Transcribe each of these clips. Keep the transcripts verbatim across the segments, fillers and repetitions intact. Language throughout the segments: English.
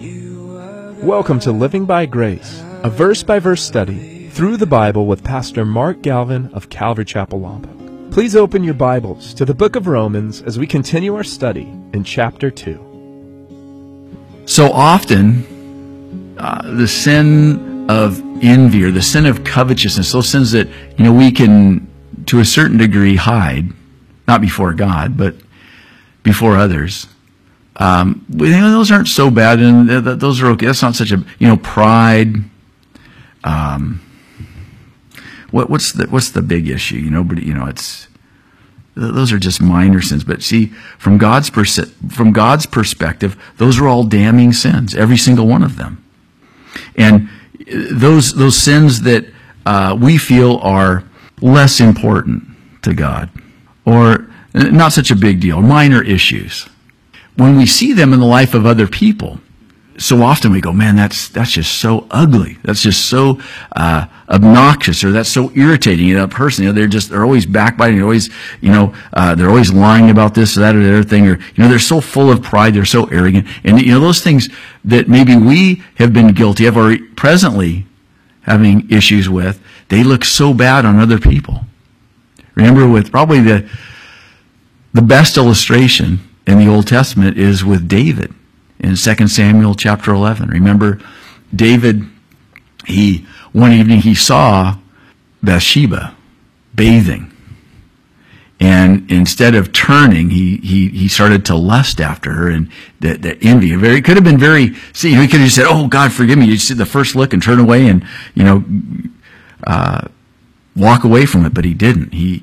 Welcome to Living by Grace, a verse-by-verse study through the Bible with Pastor Mark Galvin of Calvary Chapel, Lompoc. Please open your Bibles to the book of Romans as we continue our study in chapter two. So often, uh, the sin of envy or the sin of covetousness, those sins that, you know, we can, to a certain degree, hide, not before God, but before others. Um, you know, those aren't so bad, and th- th- those are okay. That's not such a, you know, pride. Um, what, what's the what's the big issue? You know, but you know, it's th- those are just minor sins. But see, from God's pers- from God's perspective, those are all damning sins, every single one of them. And those those sins that uh, we feel are less important to God, or not such a big deal, minor issues. When we see them in the life of other people, so often we go, man, that's that's just so ugly. That's just so uh, obnoxious, or that's so irritating. You know, that person, you know, they're just they're always backbiting. They're always, you know, uh, they're always lying about this or that or the other thing. Or you know, they're so full of pride. They're so arrogant, and you know, those things that maybe we have been guilty of or presently having issues with, they look so bad on other people. Remember, with probably the the best illustration in the Old Testament is with David in Second Samuel chapter eleven. Remember, David, he one evening he saw Bathsheba bathing. And instead of turning, he he he started to lust after her, and the, the envy. Very could have been very. See, he could have just said, "Oh God, forgive me." You see the first look and turn away, and you know, uh, walk away from it. But he didn't. He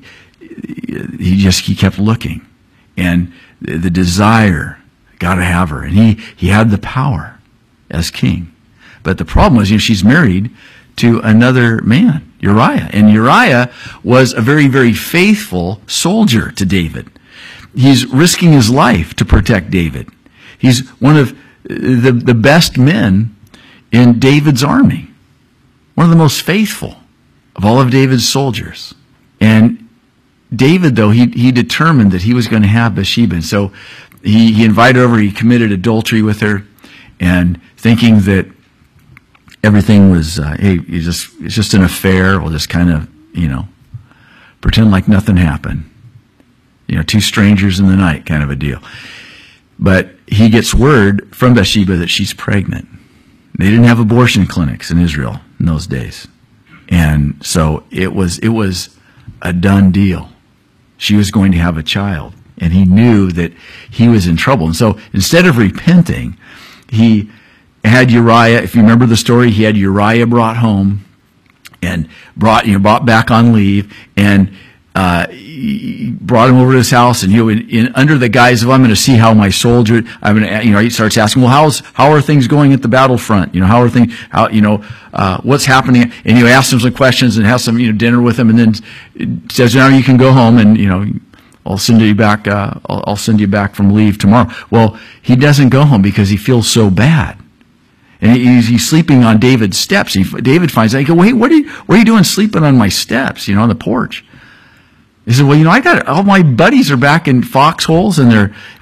he just he kept looking, and the, the desire, got to have her, and he he had the power as king. But the problem was, you know, she's married to another man, Uriah. And Uriah was a very, very faithful soldier to David. He's risking his life to protect David. He's one of the, the best men in David's army. One of the most faithful of all of David's soldiers. And David, though, he, he determined that he was going to have Bathsheba. And so he, he invited her over, he committed adultery with her, and thinking that everything was, uh, hey, it's just, it's just an affair. We'll just kind of, you know, pretend like nothing happened. You know, two strangers in the night kind of a deal. But he gets word from Bathsheba that she's pregnant. They didn't have abortion clinics in Israel in those days. And so it was, it was a done deal. She was going to have a child. And he knew that he was in trouble. And so instead of repenting, he had Uriah, if you remember the story, he had Uriah brought home and brought, you know, brought back on leave, and uh, he brought him over to his house, and he would, in, under the guise of, I'm going to see how my soldier, I'm going to, you know, he starts asking, well, how's, how are things going at the battlefront? You know, how are things, how, you know, uh, what's happening? And he asks him some questions and has some, you know, dinner with him, and then says, now you can go home, and, you know, I'll send you back, uh, I'll, I'll send you back from leave tomorrow. Well, he doesn't go home because he feels so bad. And he's, he's sleeping on David's steps. He, David finds out, he goes, wait, what are you, what are you doing sleeping on my steps, you know, on the porch? He said, well, you know, I got, all my buddies are back in foxholes, and they're,